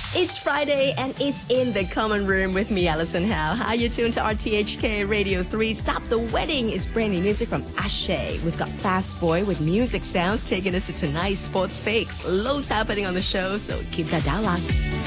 It's Friday and it's in the common room with me, Alison Howe. How you tuned to RTHK Radio 3. Stop the Wedding is brand new music from Ashe. We've got Fast Boy with music sounds taking us to tonight's sports fakes. Loads happening on the show, so keep that dial locked.